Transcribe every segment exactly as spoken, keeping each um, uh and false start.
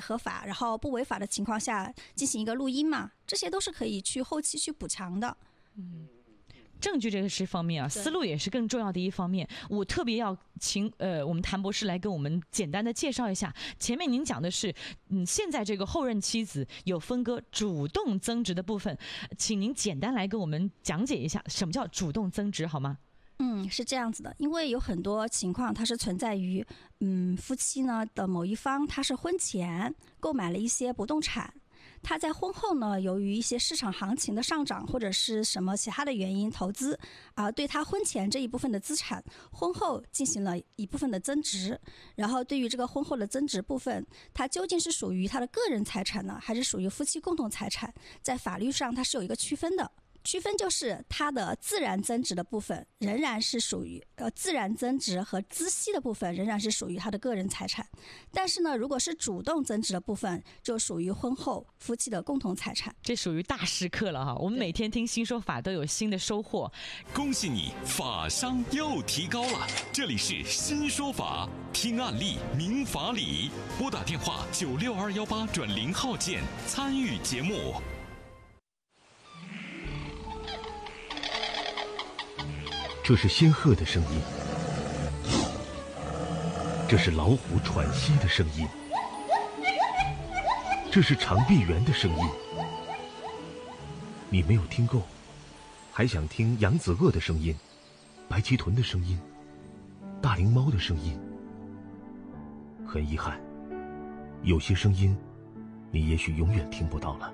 合法，然后不违法的情况下进行一个录音嘛，这些都是可以去后期去补强的。 嗯。证据这个是方面啊，思路也是更重要的一方面。我特别要请呃我们谭博士来跟我们简单的介绍一下。前面您讲的是，嗯，现在这个后任妻子有分割主动增值的部分，请您简单来跟我们讲解一下什么叫主动增值好吗？ 嗯，是这样子的，因为有很多情况它是存在于，嗯，夫妻呢的某一方他是婚前购买了一些不动产。他在婚后呢，由于一些市场行情的上涨或者是什么其他的原因投资，啊、呃，对他婚前这一部分的资产，婚后进行了一部分的增值。然后对于这个婚后的增值部分，它究竟是属于他的个人财产呢，还是属于夫妻共同财产？在法律上它是有一个区分的。区分就是它的自然增值的部分仍然是属于呃自然增值和孳息的部分仍然是属于他的个人财产，但是呢，如果是主动增值的部分，就属于婚后夫妻的共同财产。 这属于大时刻了哈！我们每天听新说法都有新的收获。 恭喜你，法商又提高了！这里是新说法，听案例明法理，拨打电话九六二幺八转零号键参与节目。 这是仙鹤的声音，这是老虎喘息的声音，这是长臂猿的声音。你没有听够，还想听扬子鳄的声音、白鳍豚的声音、大灵猫的声音。很遗憾，有些声音你也许永远听不到了。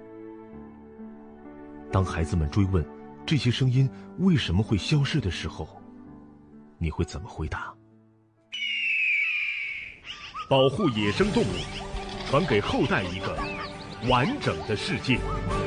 当孩子们追问这些声音为什么会消失的时候，你会怎么回答？保护野生动物，传给后代一个完整的世界。